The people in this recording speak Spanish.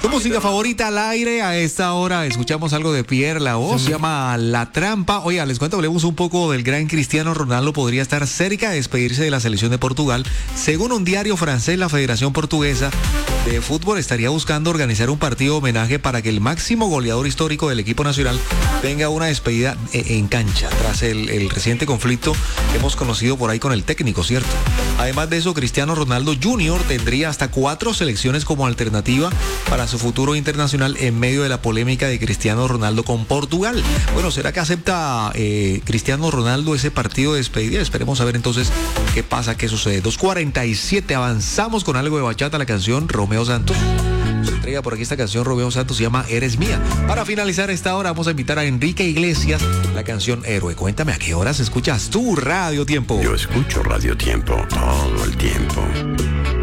Tu música favorita al aire a esta hora. Escuchamos algo de Pierre La Voz, se llama La Trampa. Oiga, les cuento, hablemos un poco del gran Cristiano Ronaldo. Podría estar cerca de despedirse de la selección de Portugal. Según un diario francés, la Federación Portuguesa de Fútbol estaría buscando organizar un partido de homenaje para que el máximo goleador histórico del equipo nacional tenga una despedida en cancha, tras el reciente conflicto que hemos conocido por ahí con el técnico, ¿cierto? Además de eso, Cristiano Ronaldo Jr. tendría hasta 4 selecciones como alternativa para su futuro internacional en medio de la polémica de Cristiano Ronaldo con Portugal. Bueno, ¿será que acepta Cristiano Ronaldo ese partido de despedida? Esperemos a ver entonces qué pasa, qué sucede. 2:47, avanzamos con algo de bachata, la canción Romeo Santos. Se entrega por aquí esta canción, Romeo Santos, se llama Eres Mía. Para finalizar esta hora vamos a invitar a Enrique Iglesias, la canción Héroe. Cuéntame, ¿a qué horas escuchas tu Radio Tiempo? Yo escucho Radio Tiempo todo el tiempo.